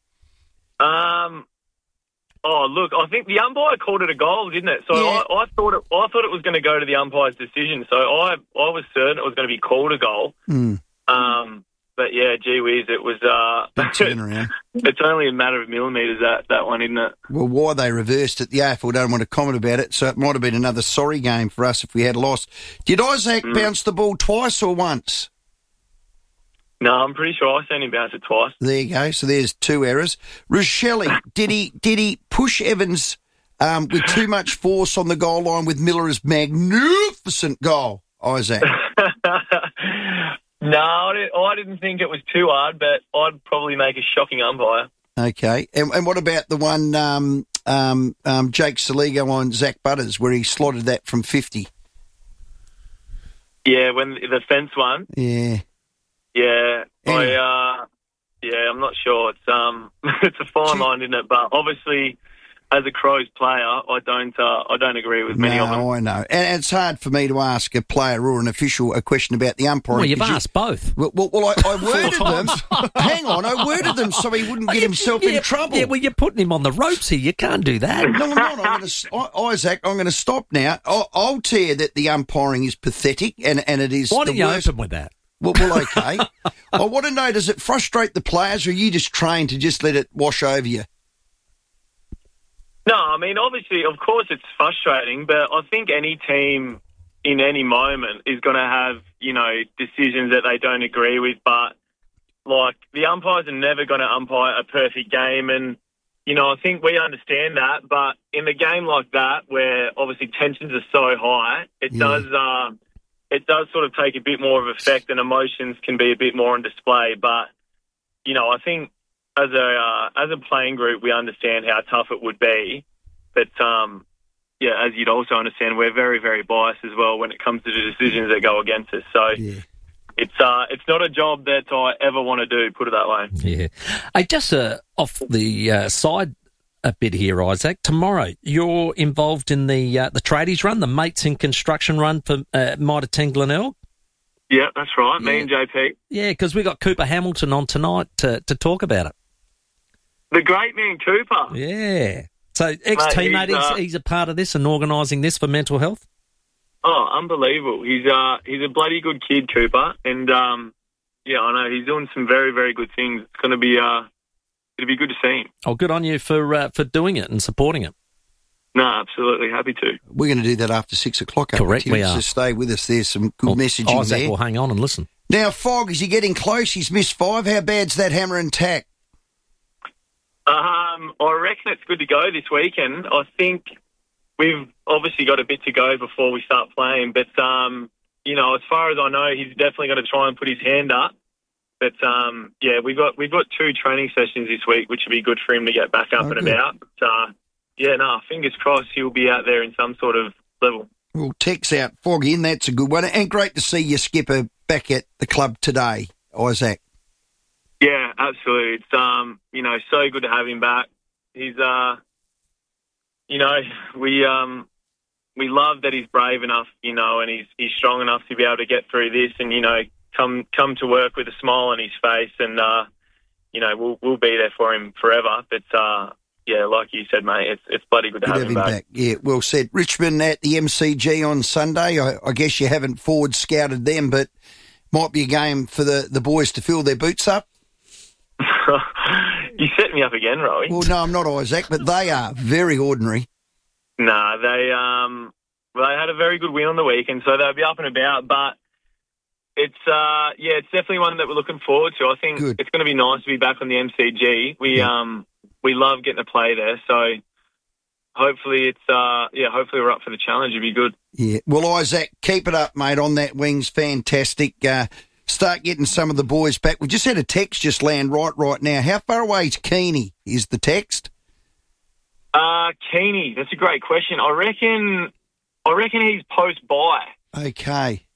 Look, I think the umpire called it a goal, didn't it? So yeah. I thought it was going to go to the umpire's decision. So I was certain it was going to be called a goal. But yeah, gee whiz, it was. Big turnaround. It's only a matter of millimetres that one, isn't it? Well, why they reversed it, the AFL don't want to comment about it. So it might have been another sorry game for us if we had lost. Did Isaac bounce the ball twice or once? No, I'm pretty sure I seen him bounce it twice. There you go. So there's 2 errors. Rochelle, did he push Evans with too much force on the goal line with Miller's magnificent goal, Isaac? No, I didn't think it was too hard, but I'd probably make a shocking umpire. Okay. And what about the one Jake Saligo on Zach Butters where he slotted that from 50? Yeah, when the fence one. Yeah. Yeah, anyway. I'm not sure. It's it's a fine line, isn't it? But obviously, as a Crows player, I don't agree with many of them. No, I know, and it's hard for me to ask a player or an official a question about the umpiring. Well, you've asked both. Well, I worded them. Hang on, I worded them so he wouldn't get himself in trouble. Yeah, well, you're putting him on the ropes here. You can't do that. No, I'm not. Isaac, I'm going to stop now. I'll tell you that the umpiring is pathetic, and it is. Why don't you worst. open with that? Well, okay. I want to know, does it frustrate the players, or are you just trained to just let it wash over you? No, I mean, obviously, of course it's frustrating, but I think any team in any moment is going to have, decisions that they don't agree with, but, the umpires are never going to umpire a perfect game, and, I think we understand that, but in a game like that, where obviously tensions are so high, it does sort of take a bit more of effect and emotions can be a bit more on display. But, I think as a playing group, we understand how tough it would be. But, as you'd also understand, we're very, very biased as well when it comes to the decisions that go against us. So it's not a job that I ever want to do, put it that way. Yeah. Hey, just off the side a bit here, Isaac. Tomorrow, you're involved in the tradies run, the Mates in Construction run for Mitre 10 Glenelg. Yeah, that's right. Me and JP. Yeah, because we got Cooper Hamilton on tonight to talk about it. The great man Cooper. Yeah. So ex-teammate, he's a part of this and organising this for mental health? Oh, unbelievable. He's a bloody good kid, Cooper. And, yeah, I know. He's doing some very, very good things. It's going to be, it'll be good to see him. Oh, good on you for doing it and supporting it. No, absolutely. Happy to. We're going to do that after 6 o'clock. Correct, we are. So stay with us. There's some good messaging Isaac there. will hang on and listen. Now, Fog, is he getting close? He's missed 5. How bad's that hammer and tack? I reckon it's good to go this weekend. I think we've obviously got a bit to go before we start playing, but, you know, as far as I know, he's definitely going to try and put his hand up. But, yeah, we've got 2 training sessions this week, which would be good for him to get back up and about. But, yeah, no, fingers crossed he'll be out there in some sort of level. Well, Tech's out, Foggy, and that's a good one. And great to see your skipper back at the club today, Isaac. Yeah, absolutely. It's, you know, so good to have him back. He's, you know, we love that he's brave enough, you know, and he's strong enough to be able to get through this and, you know, come to work with a smile on his face and, you know, we'll be there for him forever. But, yeah, like you said, mate, it's bloody good to have him back. Yeah, well said. Richmond at the MCG on Sunday. I guess you haven't forward scouted them, but might be a game for the boys to fill their boots up. You set me up again, Rowie. Well, no, I'm not, Isaac, but they are very ordinary. Nah, they had a very good win on the weekend, so they'll be up and about. But it's yeah, it's definitely one that we're looking forward to. I think it's going to be nice to be back on the MCG. We love getting to play there, so hopefully hopefully we're up for the challenge. It'd be good. Yeah. Well, Isaac, keep it up, mate. On that wing's fantastic. Start getting some of the boys back. We just had a text just land right now. How far away is Keeney, is the text? Keeney, that's a great question. I reckon he's post-bye. Okay.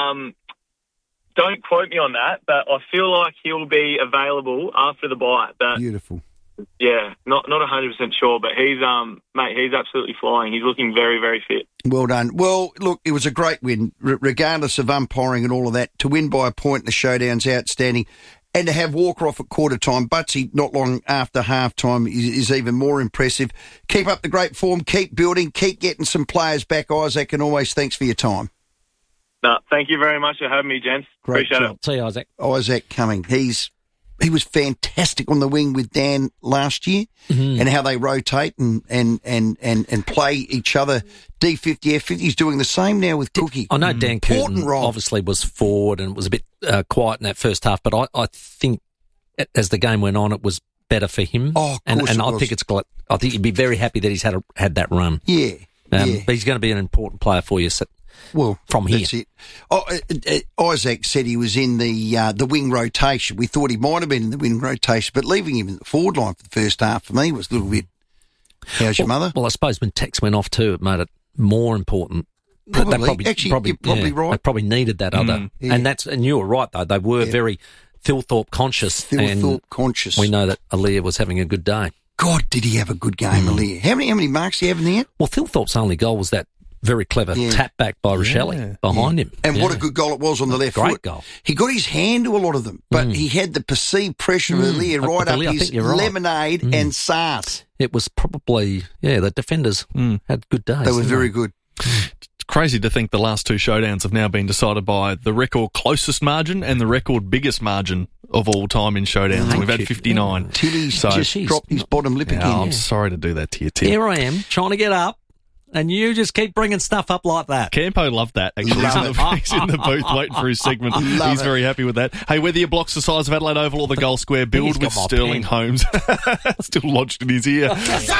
Don't quote me on that, but I feel like he'll be available after the bye. But beautiful. Yeah, not 100% sure, but he's mate, he's absolutely flying. He's looking very, very fit. Well done. Well, look, it was a great win, regardless of umpiring and all of that. To win by a point in the showdown's outstanding. And to have Walker off at quarter time, Butsy not long after half time is even more impressive. Keep up the great form, keep building, keep getting some players back, Isaac, and always thanks for your time. No, thank you very much for having me, gents. Great Appreciate job. it. See you, Isaac. Isaac Cumming. He was fantastic on the wing with Dan last year, and how they rotate and play each other. D50, F50. He's doing the same now with Cookie. I know Dan Curtin obviously was forward and was a bit quiet in that first half, but I think as the game went on, it was better for him. Oh, of course and it I was. think he'd be very happy that he's had that run. Yeah, But he's going to be an important player for you. Well, from here. That's it. Isaac said he was in the wing rotation. We thought he might have been in the wing rotation, but leaving him in the forward line for the first half for me was a little bit. How's your mother? Well, I suppose when Tex went off too, it made it more important. Probably. You're probably right. They probably needed that other, and you were right though. They were very Thilthorpe conscious. Conscious. We know that Aaliyah was having a good day. God, did he have a good game, Aaliyah? How many marks did he have in the end? Well, Thilthorpe's only goal was that very clever tap back by Rochelle behind him. And what a good goal it was on the left foot. Great goal. He got his hand to a lot of them, but he had the perceived pressure of Aaliyah right up his lemonade and sass. It was probably, the defenders had good days. They were very good. It's crazy to think the last 2 showdowns have now been decided by the record closest margin and the record biggest margin of all time in showdowns. We've had 59. Tilly's just dropped his bottom lip again. I'm sorry to do that to you, Tim. Here I am, trying to get up. And you just keep bringing stuff up like that. Campo loved that, actually. He's in the booth waiting for his segment. He's very happy with that. Hey, whether your block's the size of Adelaide Oval or the Goal Square, build with Sterling Homes. Still lodged in his ear.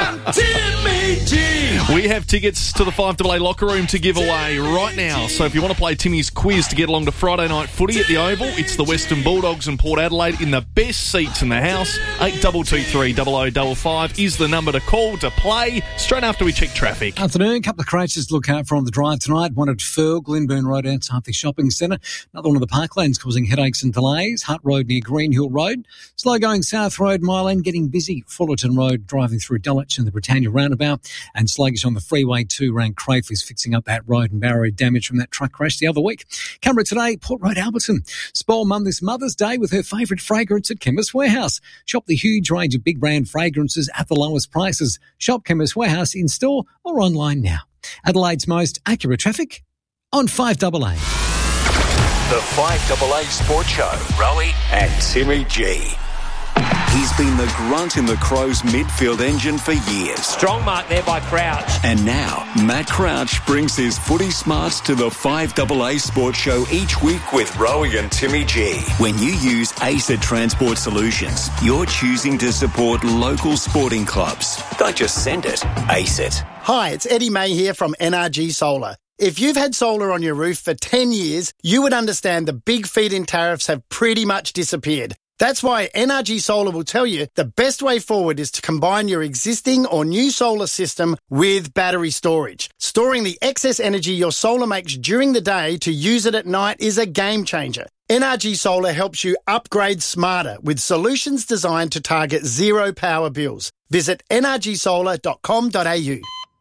We have tickets to the 5AA locker room to give away right now. So if you want to play Timmy's quiz to get along to Friday night footy at the Oval, it's the Western Bulldogs and Port Adelaide in the best seats in the house. 8223 0055 is the number to call to play straight after we check traffic. After afternoon. A couple of crashes to look out for on the drive tonight. One at Firle, Glenburn Road outside the shopping centre. Another one of the Parklands causing headaches and delays. Hutt Road near Greenhill Road. Slow going South Road, Mile End, getting busy. Fullerton Road driving through Dulwich and the Britannia roundabout. And sluggish on the Freeway 2 around Crayford is fixing up that road and barrier damage from that truck crash the other week. Camera today, Port Road, Alberton. Spoil Mum this Mother's Day with her favourite fragrance at Chemist Warehouse. Shop the huge range of big brand fragrances at the lowest prices. Shop Chemist Warehouse in store or online now. Adelaide's most accurate traffic on 5AA. The 5AA Sports Show. Rowie and Timmy G. He's been the grunt in the Crows midfield engine for years. Strong mark there by Crouch. And now, Matt Crouch brings his footy smarts to the 5AA Sports Show each week with Rowie and Timmy G. When you use ACET Transport Solutions, you're choosing to support local sporting clubs. Don't just send it, ACET. Hi, it's Eddie May here from NRG Solar. If you've had solar on your roof for 10 years, you would understand the big feed-in tariffs have pretty much disappeared. That's why NRG Solar will tell you the best way forward is to combine your existing or new solar system with battery storage. Storing the excess energy your solar makes during the day to use it at night is a game changer. NRG Solar helps you upgrade smarter with solutions designed to target zero power bills. Visit nrgsolar.com.au.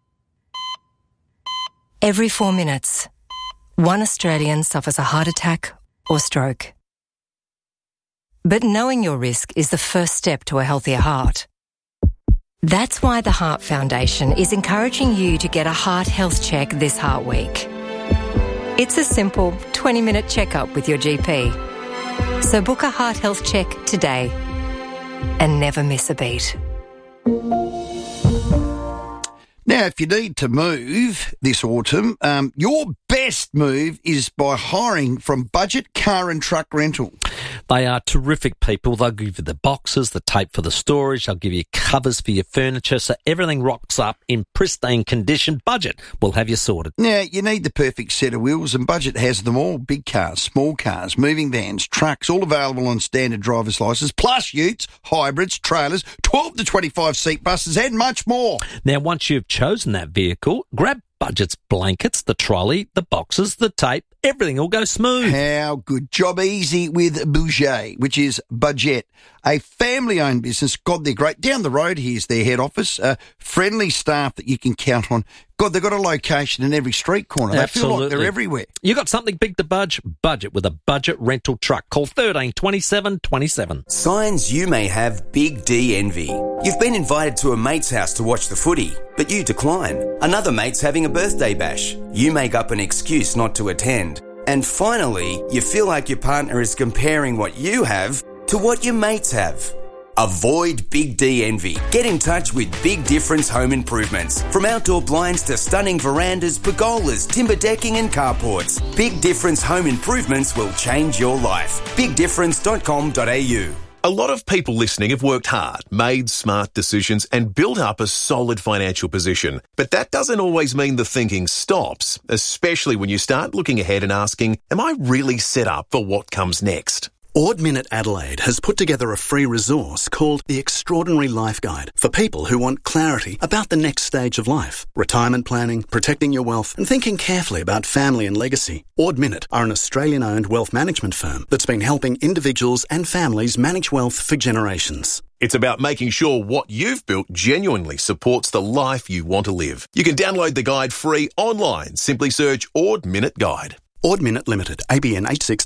Every 4 minutes, one Australian suffers a heart attack or stroke. But knowing your risk is the first step to a healthier heart. That's why the Heart Foundation is encouraging you to get a heart health check this Heart Week. It's a simple 20-minute checkup with your GP. So book a heart health check today and never miss a beat. Now, if you need to move this autumn, your best move is by hiring from Budget Car and Truck Rental. They are terrific people. They'll give you the boxes, the tape for the storage. They'll give you covers for your furniture, so everything rocks up in pristine condition. Budget will have you sorted. Now, you need the perfect set of wheels, and Budget has them all. Big cars, small cars, moving vans, trucks, all available on standard driver's license, plus utes, hybrids, trailers, 12 to 25 seat buses, and much more. Now, once you've chosen that vehicle, grab Budget's blankets, the trolley, the boxes, the tape. Everything will go smooth. How good. Job easy with Bouget, which is Budget, a family-owned business. God, they're great. Down the road, here's their head office. Friendly staff that you can count on. God, they've got a location in every street corner. They feel like they're everywhere. You got something big to budge? Budget with a Budget rental truck. Call 13 27 27. Signs you may have Big D envy. You've been invited to a mate's house to watch the footy, but you decline. Another mate's having a birthday bash. You make up an excuse not to attend. And finally, you feel like your partner is comparing what you have to what your mates have. Avoid Big D envy. Get in touch with Big Difference Home Improvements. From outdoor blinds to stunning verandas, pergolas, timber decking and carports, Big Difference Home Improvements will change your life. BigDifference.com.au. A lot of people listening have worked hard, made smart decisions and built up a solid financial position. But that doesn't always mean the thinking stops, especially when you start looking ahead and asking, am I really set up for what comes next? Ord Minnett Adelaide has put together a free resource called The Extraordinary Life Guide for people who want clarity about the next stage of life, retirement planning, protecting your wealth, and thinking carefully about family and legacy. Ord Minnett are an Australian-owned wealth management firm that's been helping individuals and families manage wealth for generations. It's about making sure what you've built genuinely supports the life you want to live. You can download the guide free online. Simply search Ord Minnett Guide. Ord Minnett Limited, ABN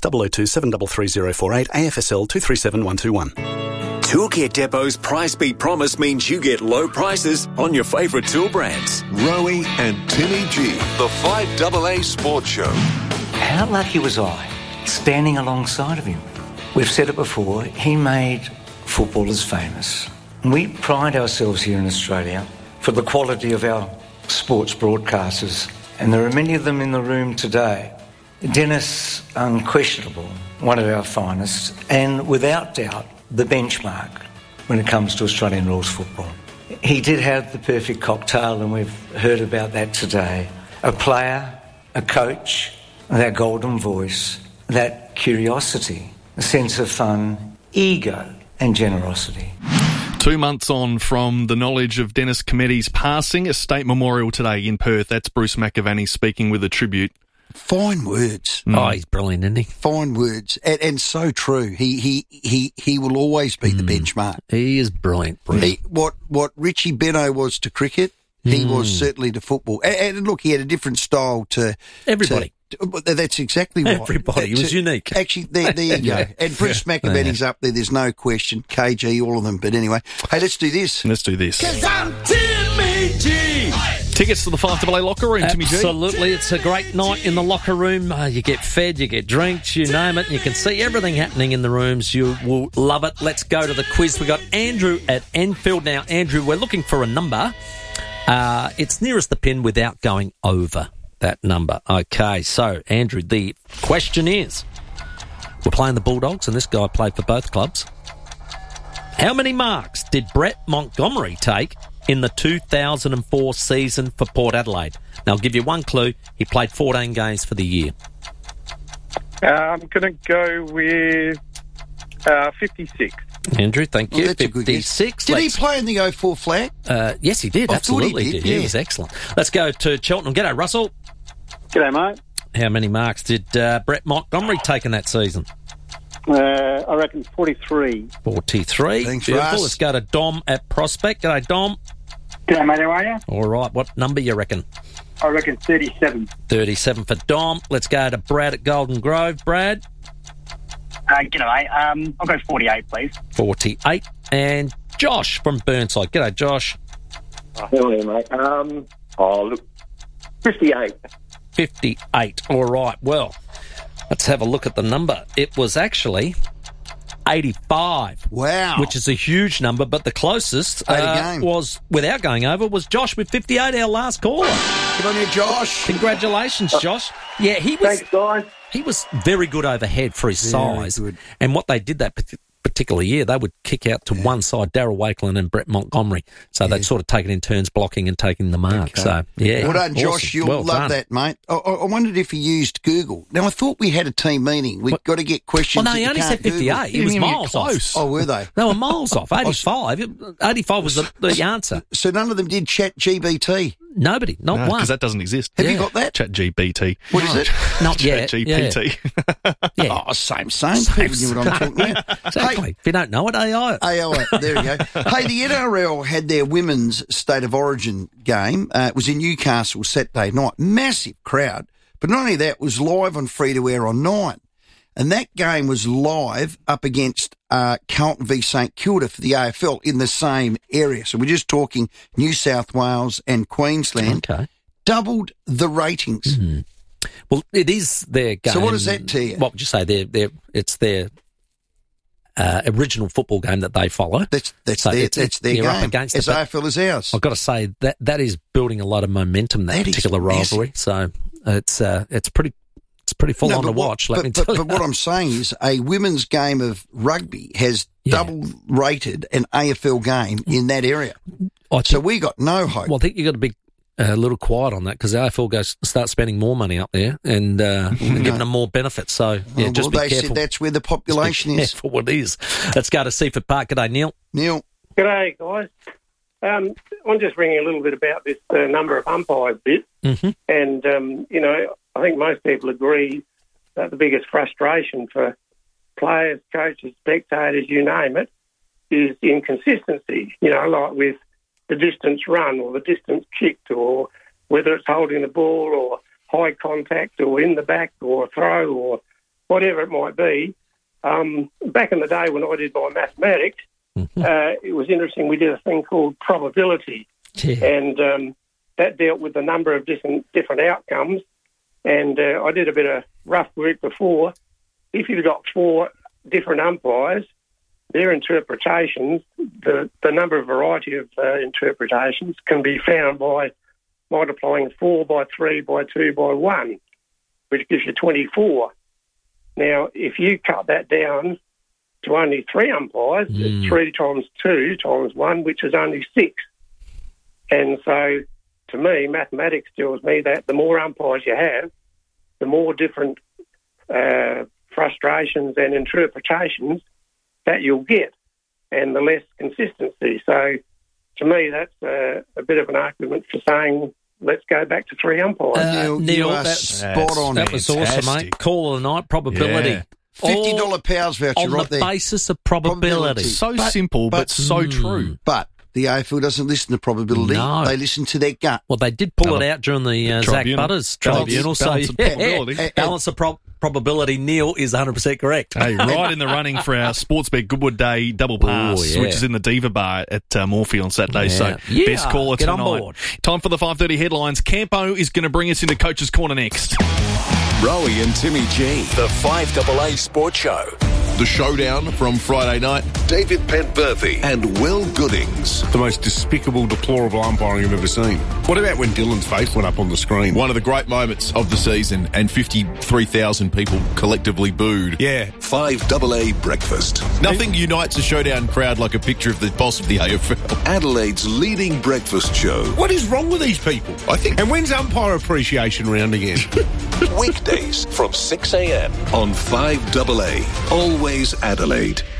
860027330048, AFSL 237121. Toolkit Depot's Price Beat Promise means you get low prices on your favourite tool brands. Rowie and Timmy G, the 5AA Sports Show. How lucky was I standing alongside of him? We've said it before, he made footballers famous. We pride ourselves here in Australia for the quality of our sports broadcasters, and there are many of them in the room today. Dennis, unquestionable, one of our finest, and without doubt, the benchmark when it comes to Australian rules football. He did have the perfect cocktail, and we've heard about that today. A player, a coach, that golden voice, that curiosity, a sense of fun, ego, and generosity. 2 months on from the knowledge of Dennis Cometti's passing, a state memorial today in Perth. That's Bruce McAvaney speaking with a tribute. Fine words. Oh, he's brilliant, isn't he? Fine words, and so true. He will always be the benchmark. He is brilliant. What Richie Beno was to cricket, he was certainly to football. And look, he had a different style to everybody. That's exactly right. Everybody. He was unique. Actually, there you go. And Bruce McAvaney's up there. There's no question. KG, all of them. But anyway, hey, let's do this. Let's do this. 'Cause I'm Timmy G. Tickets to the 5AA locker room, Timmy G. Absolutely. It's a great night in the locker room. You get fed, you get drinks, you name it. You can see everything happening in the rooms. You will love it. Let's go to the quiz. We've got Andrew at Enfield. Now, Andrew, we're looking for a number. It's nearest the pin without going over that number. Okay, so, Andrew, the question is, we're playing the Bulldogs, and this guy played for both clubs. How many marks did Brett Montgomery take in the 2004 season for Port Adelaide? Now, I'll give you one clue. He played 14 games for the year. I'm going to go with 56. Andrew, thank you. That's a good 56. Did he play in the 04 flag? Yes, he did. I Absolutely thought he did. He was excellent. Let's go to Cheltenham. G'day, Russell. G'day, mate. How many marks did Brett Montgomery take in that season? I reckon 43. 43. Thanks, Beautiful. Russ. Let's go to Dom at Prospect. G'day, Dom. G'day, mate. How are you? All right. What number you reckon? I reckon 37. 37 for Dom. Let's go to Brad at Golden Grove. Brad. G'day, mate. I'll go 48, please. 48. And Josh from Burnside. G'day, Josh. Hello, mate. Look, 58. 58. All right. Well, let's have a look at the number. It was actually 85. Wow. Which is a huge number, but the closest was, without going over, was Josh with 58, our last caller. Good on you, Josh. Congratulations, Josh. Yeah, he was... Thanks, guys. He was very good overhead for his size. Good. And what they did that particular year, they would kick out to one side, Darryl Wakelin and Brett Montgomery. So they'd sort of take it in turns blocking and taking the mark. Okay. So, yeah. Well done, awesome. Josh. You'll Well love done. that, mate. I wondered if he used Google. Now, I thought we had a team meeting. We've got to get questions. Well, no, he that only you said can't 58. Google. He was miles off. Oh, were they? They were miles off. 85. 85 was the answer. So none of them did Chat GBT? Nobody. Not one. Because that doesn't exist. Have you got that? Chat GPT. What is it? Not yet. Chat GPT. Yeah. Oh, same. People knew what I'm talking about. Exactly. If you don't know it, AI. AI, there you go. Hey, the NRL had their women's State of Origin game. It was in Newcastle Saturday night. Massive crowd. But not only that, it was live on free-to-air on 9. And that game was live up against Carlton v St Kilda for the AFL in the same area. So we're just talking New South Wales and Queensland. Okay. Doubled the ratings. Mm-hmm. Well, it is their game. So what does that tell you? What would you say? It's their original football game that they follow. That's So their they're game. up against as it, but AFL as ours. I've got to say that is building a lot of momentum, that That is particular rivalry. So it's pretty full on to watch. Let me tell you. But what I'm saying is a women's game of rugby has double rated an AFL game in that area. So we got no hope. Well, I think you got to be a little quiet on that because the AFL start spending more money up there and giving them more benefits. So yeah, just be they careful. said that's where the population is. Careful what it is. Let's go to Seaford Park. G'day, Neil. Neil. G'day, guys. I'm just ringing a little bit about this number of umpires bit. Mm-hmm. And, I think most people agree that the biggest frustration for players, coaches, spectators, you name it, is inconsistency, like with the distance run or the distance kicked or whether it's holding the ball or high contact or in the back or throw or whatever it might be. Back in the day when I did my mathematics, it was interesting. We did a thing called probability, and that dealt with the number of different outcomes. And I did a bit of rough work before. If you've got 4 different umpires, their interpretations, the number of variety of interpretations can be found by multiplying 4 by 3 by 2 by 1, which gives you 24. Now, if you cut that down to only 3 umpires, it's 3 times 2 times 1, which is only 6. And so, to me, mathematics tells me that the more umpires you have, the more different frustrations and interpretations that you'll get. and the less consistency. So, to me, that's a bit of an argument for saying, let's go back to 3 umpires. Neil, that's spot on. That was awesome, mate. Call of the night, probability. Yeah. $50 powers voucher on right the there. basis of probability. So simple, but so true. But the AFL doesn't listen to probability. No. They listen to their gut. Well, they did pull it out during the Zach Butters tribunal. So, balance of probability. Neil is 100% correct. Hey, right in the running for our Sportsbet Goodwood Day double pass, which is in the Diva Bar at Morphe on Saturday. So, best caller Get tonight. on board. Time for the 5:30 headlines. Campo is going to bring us into Coach's Corner next. Rowie and Timmy G, the 5AA Sports Show. The showdown from Friday night, David Penberthy and Will Goodings. The most despicable, deplorable umpiring I've ever seen. What about when Dylan's face went up on the screen? One of the great moments of the season, and 53,000 people collectively booed. Yeah. 5AA Breakfast. Nothing unites a showdown crowd like a picture of the boss of the AFL. Adelaide's leading breakfast show. What is wrong with these people? I think. And when's umpire appreciation round again? Weekdays from 6 a.m. on 5AA. Always Adelaide.